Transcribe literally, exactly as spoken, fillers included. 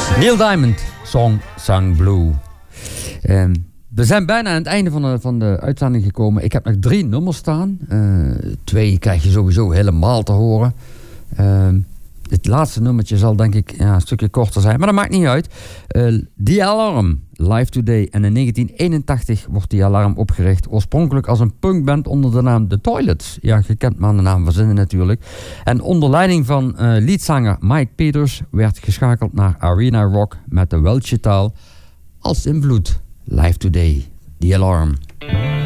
Neil Diamond, Song Sung Blue. Um, we zijn bijna aan het einde van de, van de uitzending gekomen. Ik heb nog drie nummers staan. Uh, twee krijg je sowieso helemaal te horen. Uh, het laatste nummertje zal denk ik ja, een stukje korter zijn, maar dat maakt niet uit. Uh, The Alarm, Live Today. En in negentien eenentachtig wordt The Alarm opgericht. Oorspronkelijk als een punkband onder de naam The Toilets. Ja, je kent maar de naam verzinnen natuurlijk. En onder leiding van uh, leadzanger Mike Peters werd geschakeld naar arena rock met de Welsh taal als invloed. Live Today, The Alarm.